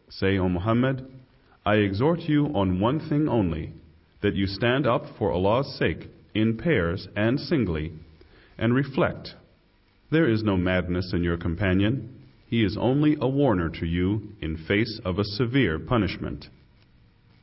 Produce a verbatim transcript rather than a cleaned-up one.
Say, O Muhammad, I exhort you on one thing only, that you stand up for Allah's sake in pairs and singly, and reflect. There is no madness in your companion. He is only a warner to you in face of a severe punishment.